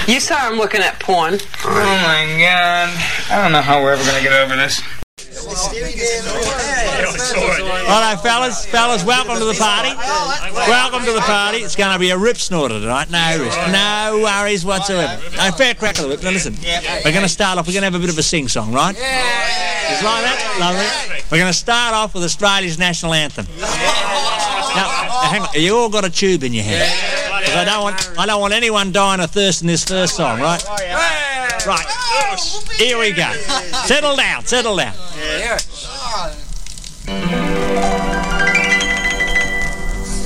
You saw him looking at porn. Oh my God. I don't know how we're ever going to get over this. Righto, fellas, welcome to the party. Welcome to the party. It's going to be a rip snorter tonight. No risk. No worries whatsoever. No, fair crack of the whip. Now listen, we're going to start off, we're going to have a bit of a sing-song, right? Just like that? Lovely. We're going to start off with Australia's national anthem. Now, hang on. You all got a tube in your head. Because I don't want anyone dying of thirst in this first song, right? Right. Here we go. Settle down.